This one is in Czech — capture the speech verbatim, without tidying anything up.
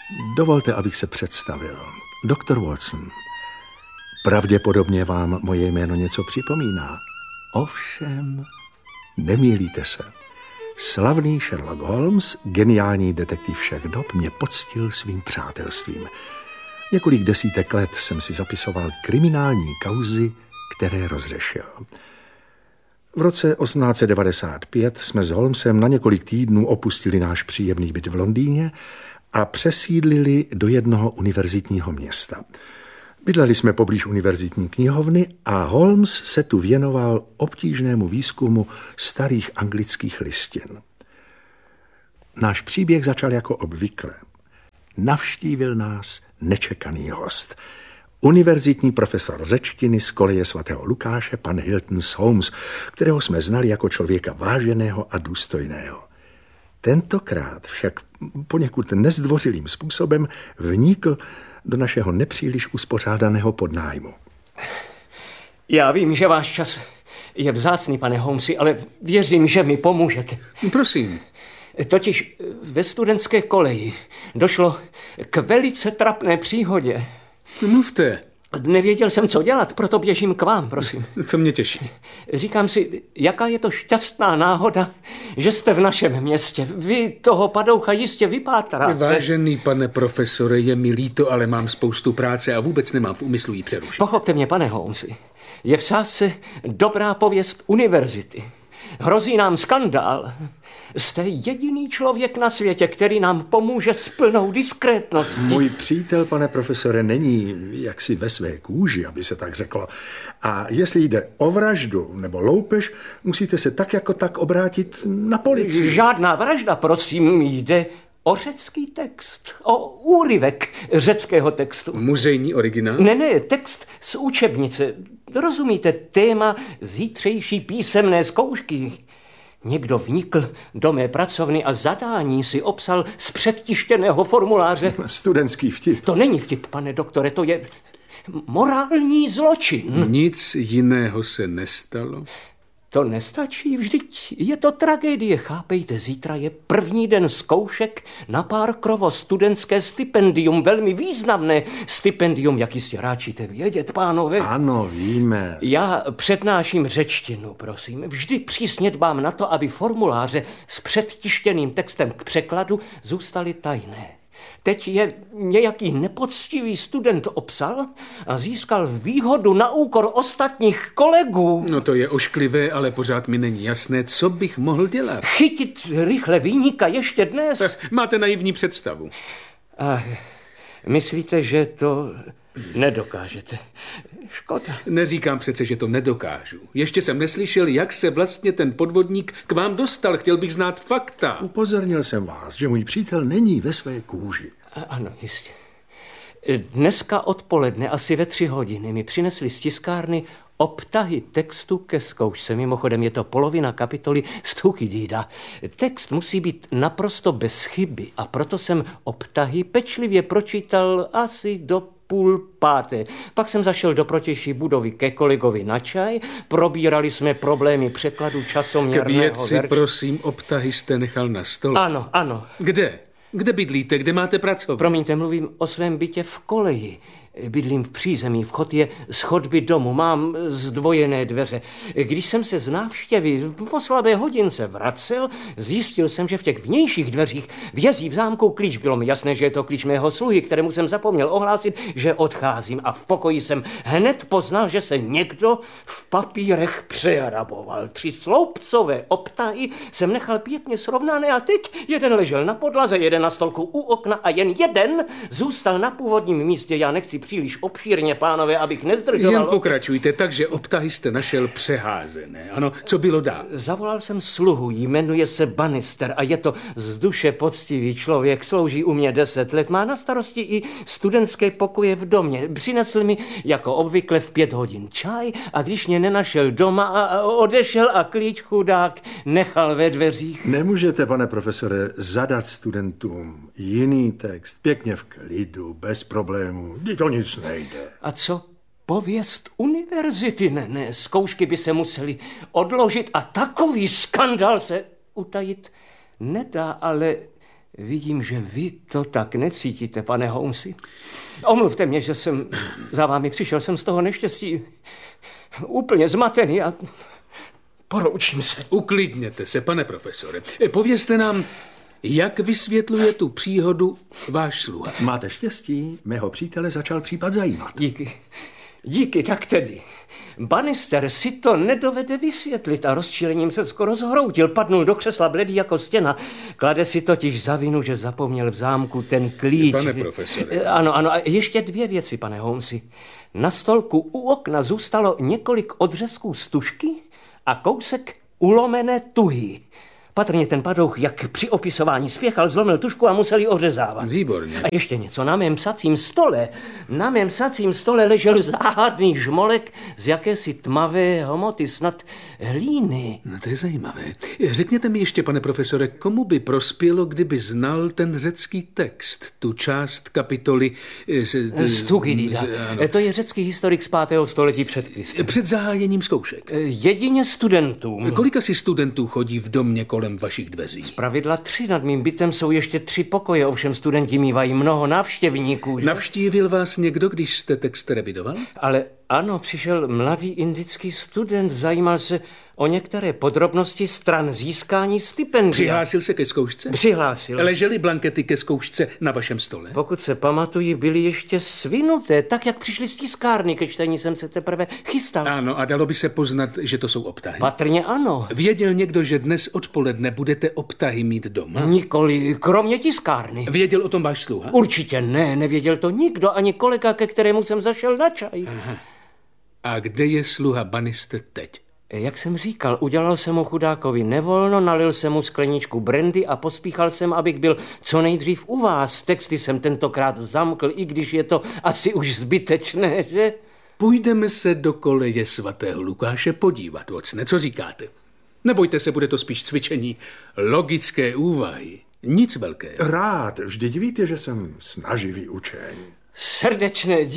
Dovolte, abych se představil. doktor Watson. Pravděpodobně vám moje jméno něco připomíná. Ovšem, nemýlíte se. Slavný Sherlock Holmes, geniální detektiv všech dob, mě poctil svým přátelstvím. Několik desítek let jsem si zapisoval kriminální kauzy, které rozřešil. V roce osmnáct set devadesát pět jsme s Holmesem na několik týdnů opustili náš příjemný byt v Londýně a přesídlili do jednoho univerzitního města. Bydleli jsme poblíž univerzitní knihovny a Holmes se tu věnoval obtížnému výzkumu starých anglických listin. Náš příběh začal jako obvykle. Navštívil nás nečekaný host. Univerzitní profesor řečtiny z koleje svatého Lukáše, pan Hilton Soames, kterého jsme znali jako člověka váženého a důstojného. Tentokrát však poněkud nezdvořilým způsobem vnikl do našeho nepříliš uspořádaného podnájmu. Já vím, že váš čas je vzácný, pane Holmesi, ale věřím, že mi pomůžete. Prosím. Totiž ve studentské koleji došlo k velice trapné příhodě. Mluvte. Nevěděl jsem, co dělat, proto běžím k vám, prosím. Co mě těší. Říkám si, jaká je to šťastná náhoda, že jste v našem městě. Vy toho padoucha jistě vypátráte. Vážený pane profesore, je mi líto, ale mám spoustu práce a vůbec nemám v úmyslu jí přerušit. Pochopte mě, pane Holmesi. Je v sázce dobrá pověst univerzity. Hrozí nám skandál. Jste jediný člověk na světě, který nám pomůže s plnou diskrétností. Můj přítel, pane profesore, není jaksi ve své kůži, aby se tak řeklo. A jestli jde o vraždu nebo loupež, musíte se tak jako tak obrátit na policii. Žádná vražda, prosím, jde o řecký text, o úryvek řeckého textu. Muzejní originál? Ne, ne, text z učebnice. Rozumíte, téma zítřejší písemné zkoušky. Někdo vnikl do mé pracovny a zadání si obsal z předtištěného formuláře. Studentský vtip. To není vtip, pane doktore, to je morální zločin. Nic jiného se nestalo? To nestačí, vždyť je to tragédie. Chápejte, zítra je první den zkoušek na Parkerovo studentské stipendium, velmi významné stipendium, jak jistě ráčíte vědět, pánové. Ano, víme. Já přednáším řečtinu, prosím. Vždy přísně dbám na to, aby formuláře s předtištěným textem k překladu zůstaly tajné. Teď je nějaký nepoctivý student obsal a získal výhodu na úkor ostatních kolegů. No to je ošklivé, ale pořád mi není jasné, co bych mohl dělat. Chytit rychle viníka ještě dnes? Tak máte naivní představu. A myslíte, že to nedokážete? Škoda. Neříkám přece, že to nedokážu. Ještě jsem neslyšel, jak se vlastně ten podvodník k vám dostal. Chtěl bych znát fakta. Upozornil jsem vás, že můj přítel není ve své kůži. A, ano, jistě. Dneska odpoledne asi ve tři hodiny mi přinesli z tiskárny obtahy textu ke zkoušce. Mimochodem je to polovina kapitoly z Thukydida. Text musí být naprosto bez chyby a proto jsem obtahy pečlivě pročítal asi do půl páté. Pak jsem zašel do protější budovy ke kolegovi na čaj, probírali jsme problémy překladu časoměrného K věci, verše. prosím, obtahy jste nechal na stole. Ano, ano. Kde? Kde bydlíte? Kde máte pracovat? Promiňte, mluvím o svém bytě v koleji. Bydlím v přízemí, vchod je z chodby domu, mám zdvojené dveře. Když jsem se z návštěvy po slabé hodince vracel, zjistil jsem, že v těch vnějších dveřích vězí v zámku klíč. Bylo mi jasné, že je to klíč mého sluhy, kterému jsem zapomněl ohlásit, že odcházím. A v pokoji jsem hned poznal, že se někdo v papírech přehraboval. Tři sloupcové obtahy jsem nechal pěkně srovnané a teď jeden ležel na podlaze, jeden na stolku u okna a jen jeden zůstal na původním místě. Já nechci příliš obšírně, pánové, abych nezdržoval. Jen pokračujte, takže obtahy jste našel přeházené. Ano, co bylo dál? Zavolal jsem sluhu, jmenuje se Bannister a je to z duše poctivý člověk, slouží u mě deset let, má na starosti i studentské pokoje v domě. Přinesl mi jako obvykle v pět hodin čaj a když mě nenašel doma a odešel a klíč chudák nechal ve dveřích. Nemůžete, pane profesore, zadat studentům jiný text, pěkně v klidu, bez problémů. To nic nejde. A co pověst univerzity? Ne, ne, zkoušky by se musely odložit a takový skandál se utajit nedá, ale Vidím, že vy to tak necítíte, pane Holmesi. Omluvte mě, že jsem za vámi přišel. Jsem z toho neštěstí úplně zmatený a poroučím se. Uklidněte se, pane profesore. Povězte nám, jak vysvětluje tu příhodu váš sluha. Máte štěstí, mého přítele začal případ zajímat. Díky. Díky, tak tedy. Bannister si to nedovede vysvětlit a rozčilením se skoro zhroutil. Padnul do křesla bledý jako stěna. Klade si totiž za vinu, že zapomněl v zámku ten klíč. Pane profesore. Ano, ano. A ještě dvě věci, pane Holmesi. Na stolku u okna zůstalo několik odřezků stužky a kousek ulomené tuhy. Patrně ten padouch, jak při opisování spěchal, zlomil tužku a musel ji ořezávat. Výborně. A ještě něco, na mém psacím stole. Na mém psacím stole ležel záhadný žmolek z jakési tmavé hmoty, snad hlíny. No to je zajímavé. Řekněte mi ještě, pane profesore, komu by prospělo, kdyby znal ten řecký text, tu část kapitoly z, Z Thukydida. To je řecký historik z pátého století před Kristem. Před zahájením zkoušek. Jedině studentům. Kolik asi studentů chodí v domě kolem vašich dveří? Pravidla tři, nad mým bytem jsou ještě tři pokoje, ovšem studenti mívají mnoho návštěvníků. Že? Navštívil vás někdo, když jste text revidoval? Ale ano, přišel mladý indický student, zajímal se o některé podrobnosti stran získání stipendia. Přihlásil se ke zkoušce? Přihlásil. Ležely blankety ke zkoušce na vašem stole? Pokud se pamatuji, byly ještě svinuté, tak jak přišli z tiskárny, ke čtení jsem se teprve chystal. Ano, a dalo by se poznat, že to jsou obtahy? Patrně ano. Věděl někdo, že dnes odpoledne budete obtahy mít doma? Nikoli, kromě tiskárny. Věděl o tom váš sluha? Určitě ne, nevěděl to nikdo, ani kolega, ke kterému jsem zašel na čaj. Aha. A kde je sluha Bannister teď? Jak jsem říkal, udělal jsem mu chudákovi nevolno, nalil jsem mu skleničku brandy a pospíchal jsem, abych byl co nejdřív u vás. Texty jsem tentokrát zamkl, i když je to asi už zbytečné, že? Půjdeme se do koleje svatého Lukáše podívat, Watsone, co říkáte? Nebojte se, bude to spíš cvičení logické úvahy. Nic velkého. Rád, vždyť víte, že jsem snaživý učeň. Srdečné